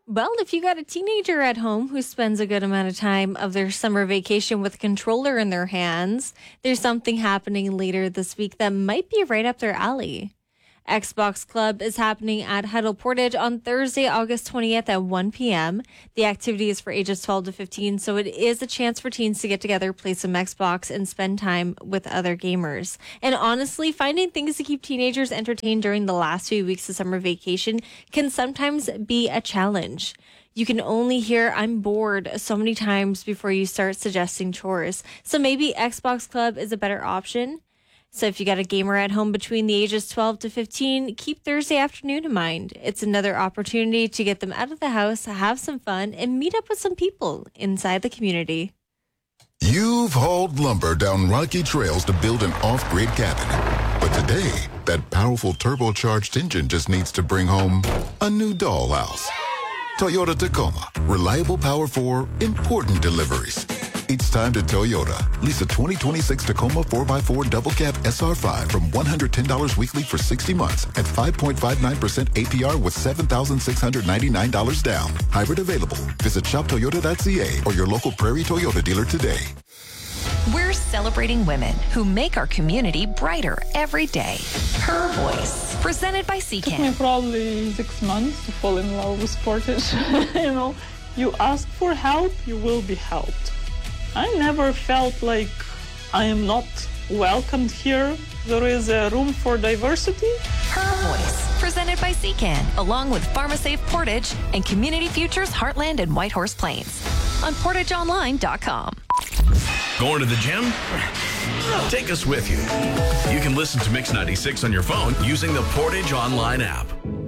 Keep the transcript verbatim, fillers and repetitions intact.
Well, if you got a teenager at home who spends a good amount of time of their summer vacation with a controller in their hands, there's something happening later this week that might be right up their alley. Xbox Club is happening at Huddle Portage on Thursday, August twentieth at one p.m. The activity is for ages twelve to fifteen, so it is a chance for teens to get together, play some Xbox, and spend time with other gamers. And honestly, finding things to keep teenagers entertained during the last few weeks of summer vacation can sometimes be a challenge. You can only hear "I'm bored" so many times before you start suggesting chores. So maybe Xbox Club is a better option. So if you got a gamer at home between the ages twelve to fifteen, keep Thursday afternoon in mind. It's another opportunity to get them out of the house, have some fun, and meet up with some people inside the community. You've hauled lumber down rocky trails to build an off-grid cabin. But today, that powerful turbocharged engine just needs to bring home a new dollhouse. Toyota Tacoma. Reliable power for important deliveries. It's time to Toyota. Lease a twenty twenty-six Tacoma four by four Double Cab S R five from one hundred ten dollars weekly for sixty months at five point five nine percent A P R with seven thousand six hundred ninety-nine dollars down. Hybrid available. Visit shop toyota dot c a or your local Prairie Toyota dealer today. We're celebrating women who make our community brighter every day. Her Voice, presented by It took Secan. me probably six months to fall in love with Portage. You know, you ask for help, you will be helped. I never felt like I am not welcomed here. There is a room for diversity. Her Voice, presented by Secan, along with PharmaSafe Portage and Community Futures Heartland and Whitehorse Plains on portage online dot com. Going to the gym? Take us with you. You can listen to Mix ninety-six on your phone using the Portage Online app.